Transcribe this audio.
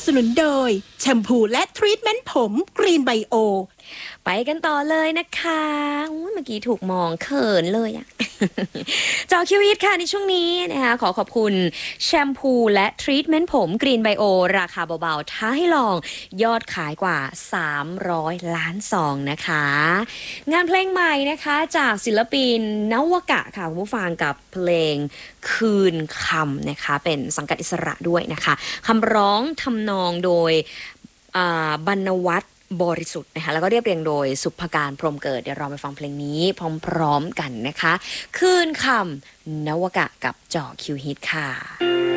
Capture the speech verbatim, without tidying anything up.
นุนโดยแชมพูและทรีทเมนต์ผมกรีนไบโอไปกันต่อเลยนะคะเมื่อกี้ถูกมองเขินเลยอะ จอคิวฮิตค่ะในช่วงนี้นะคะขอขอบคุณแชมพูและทรีทเมนต์ผมกรีนไบโอราคาเบาๆท้าให้ลองยอดขายกว่าสามร้อยล้านซองนะคะงานเพลงใหม่นะคะจากศิลปินนวกะค่ะคุณผู้ฟังกับเพลงคืนคำนะคะเป็นสังกัดอิสระด้วยนะคะคำร้องทำนองโดยบรรณวัฒน์บริสุทธิ์นะคะแล้วก็เรียบเรียงโดยสุภการพรหมเกิดเดี๋ยวเราไปฟังเพลงนี้พร้อมๆกันนะคะคืนคำนวกะกับจอคิวฮิตค่ะ